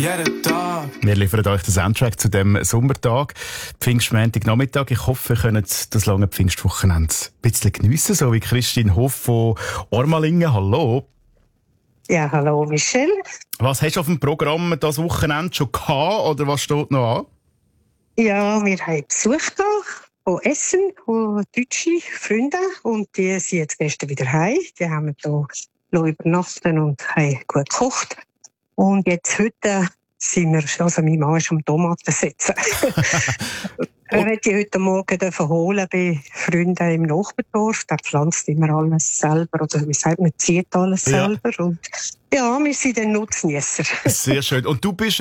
jeden Tag. Wir liefern euch den Soundtrack zu dem Sommertag, Pfingstmontag-Nachmittag. Ich hoffe, ihr könnt das lange Pfingstwochenende ein bisschen geniessen, so wie Christine Hoff von Ormalingen. Hallo. Ja, hallo Michel. Was hast du auf dem Programm das Wochenende schon gehabt, oder was steht noch an? Ja, wir haben Besuch von Essen, von deutsche Freunde, und die sind jetzt gestern wieder heim. Die haben hier übernachtet und haben gut gekocht. Und jetzt heute sind wir, also mein Mann ist am Tomaten setzen. Er hat die heute Morgen holen bei Freunden im Nachbardorf. Der pflanzt immer alles selber, oder wie sagt man, zieht alles selber. Und ja, wir sind dann Nutznießer. Sehr schön. Und du bist